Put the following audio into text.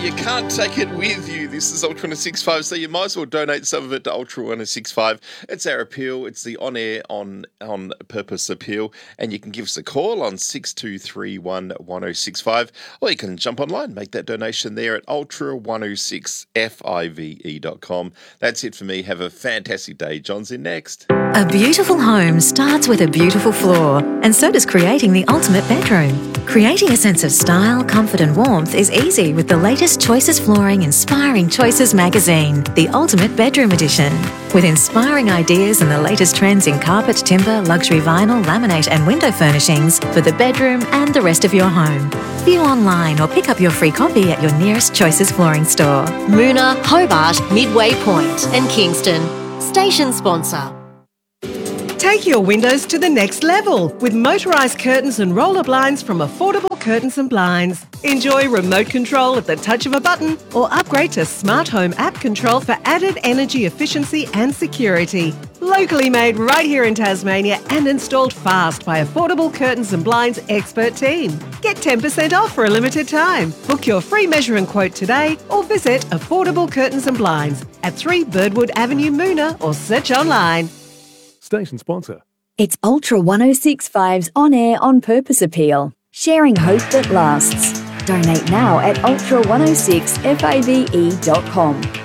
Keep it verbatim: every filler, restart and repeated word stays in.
you can't take it with you. This is Ultra one oh six point five, so you might as well donate some of it to Ultra one oh six point five. It's our appeal. It's the on-air, on, on purpose appeal. And you can give us a call on six two three one, one oh six five, or you can jump online, make that donation there at ultra one oh six five dot com. That's it for me. Have a fantastic day. John's in next. A beautiful home starts with a beautiful floor, and so does creating the ultimate bedroom. Creating a sense of style, comfort and warmth is easy with the latest Choices Flooring Inspiring Choices magazine, the Ultimate Bedroom Edition. With inspiring ideas and the latest trends in carpet, timber, luxury vinyl, laminate and window furnishings for the bedroom and the rest of your home. View online or pick up your free copy at your nearest Choices Flooring store. Moona, Hobart, Midway Point and Kingston. Station sponsor. Take your windows to the next level with motorised curtains and roller blinds from Affordable Curtains and Blinds. Enjoy remote control at the touch of a button or upgrade to Smart Home app control for added energy efficiency and security. Locally made right here in Tasmania and installed fast by Affordable Curtains and Blinds expert team. Get ten percent off for a limited time. Book your free measure and quote today or visit Affordable Curtains and Blinds at three Birdwood Avenue, Moona, or search online. Station sponsor. It's Ultra one oh six point five's on-air, on-purpose appeal. Sharing hope that lasts. Donate now at ultra one oh six five dot com.